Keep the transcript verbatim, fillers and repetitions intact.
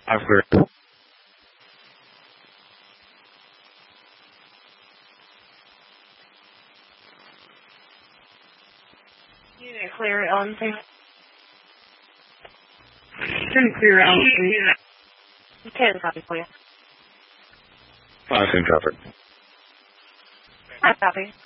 I've cleared. Unit clear, Ellen, please. Unit clear, Ellen, please. ten copy, please. Five ten covered. Five copy.